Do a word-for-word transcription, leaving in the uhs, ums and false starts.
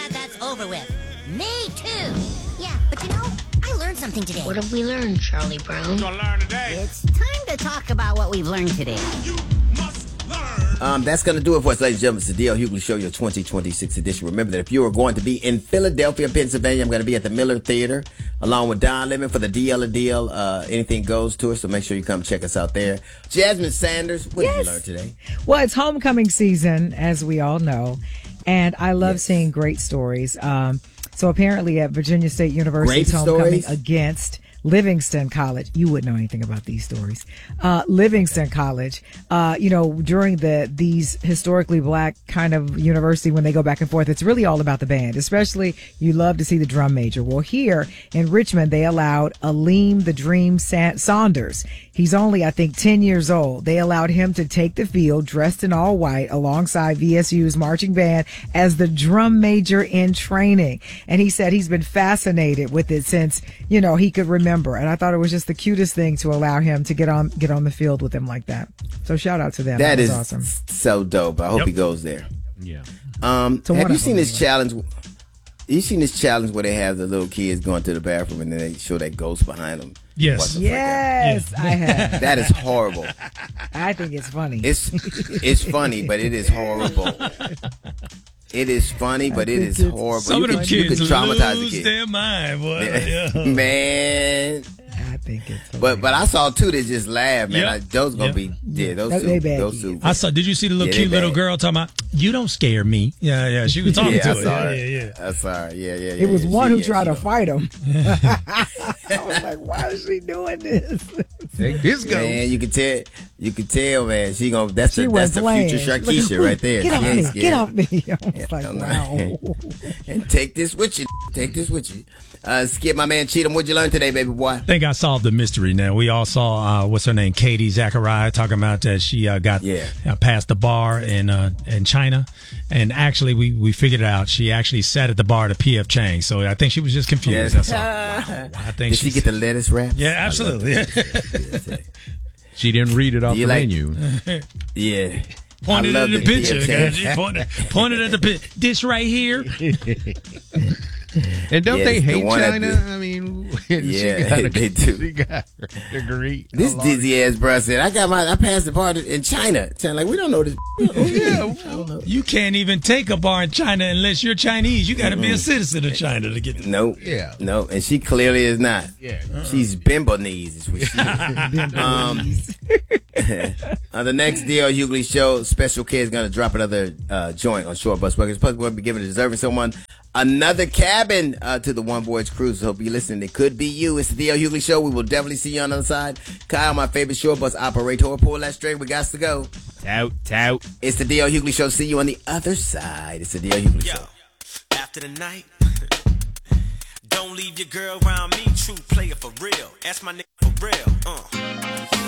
glad that's over with. Me too. Yeah, but you know, I learned something today. What have we learned, Charlie Brown? We're gonna learn today. It's time to talk about what we've learned today. You must learn. Um, that's going to do it for us, ladies and gentlemen. It's the D L Hughley Show, your twenty twenty-six edition. Remember that if you are going to be in Philadelphia, Pennsylvania, I'm going to be at the Miller Theater along with Don Lemon for the D L a Deal. Uh, anything goes tour, so make sure you come check us out there. Jasmine Sanders, what Yes. did you learn today? Well, it's homecoming season, as we all know, and I love Yes. seeing great stories. Um, so apparently at Virginia State University's Great homecoming stories? against Livingston College. You wouldn't know anything about these stories. Uh, Livingston College, uh, you know, during the, these historically black kind of university, when they go back and forth, it's really all about the band, especially you love to see the drum major. Well, here in Richmond, they allowed Aleem the Dream Sa- Saunders. He's only, I think, ten years old. They allowed him to take the field dressed in all white alongside V S U's marching band as the drum major in training. And he said he's been fascinated with it since, you know, he could remember. And I thought it was just the cutest thing to allow him to get on get on the field with him like that. So shout out to them. That That was is awesome. so dope. I hope Yep. he goes there. Yeah. Um, So have one you of seen them, this challenge? You seen this challenge where they have the little kids going to the bathroom and then they show that ghost behind them? Yes. What the frick Yes, I have. that- That is horrible. I think it's funny. It's it's funny, but it is horrible. It is funny, but it think is it's- horrible. Some you of them could, you kids could traumatize lose the kid. their mind, boy. Yeah. Man. I think it's But but I saw two that just laughed, man. Yep. I, those gonna Yep. be yeah, those They- two. they bad Those two. I saw. Did you see the little Yeah, cute they little bad. girl talking about? You don't scare me. Yeah, yeah. She was talking yeah, to I it. saw Yeah, her. yeah, yeah. I saw her. Yeah, yeah, yeah. It was yeah. one She- who yeah, tried she to go- fight him. I was like, why is she doing this? Take this go. Man, you can tell. You can tell, man. She gonna. That's She the was that's the playing. future Look, Sharkeisha right there. Get off She ain't me. scared. Get off me. I was like, I'm wow. And take this with you. Take this with you. Uh, Skip, my man, Cheatham. What'd you learn today, baby boy? I think I solved the mystery now. We all saw, uh, what's her name, Katie Zachariah, talking about that she uh, got Yeah. uh, past the bar in uh, in China. And actually, we, we figured it out. She actually sat at the bar at P F Chang. So I think she was just confused. Yes. That's all. Wow. I think Did she she's- get the lettuce wrap? Yeah, absolutely. She didn't read it off Do you the like- menu. Yeah. Pointed I at love the the picture. P F Chang. She pointed, pointed at the picture. This right here. And don't Yes, they the hate one at China? the- I mean, Yeah, she got a, they do. She got her degree. This Oh, Lord. dizzy ass bro said, I got my, I passed the bar in China. China, like, we don't know this. Yeah. You can't even take a bar in China unless you're Chinese. You got to be a citizen of China to get it. No. Yeah. No. And she clearly is not. Yeah. She's Bimbanese is what she is. um, on the next D L Hughley show, Special K is going to drop another uh, joint on Short Bus Buckets. Plus, we're going to be giving deserving someone another cabin uh, to the One Boys Cruise. So hope you're listening. It could be you. It's the D L Hughley show. We will definitely see you on the other side. Kyle, my favorite short bus operator. Pull that string. We got to go. Tout, tout. It's the D L Hughley show. See you on the other side. It's the D L Hughley Yo, show. after the night, don't leave your girl around me. True player for real. Ask my nigga for real. Uh.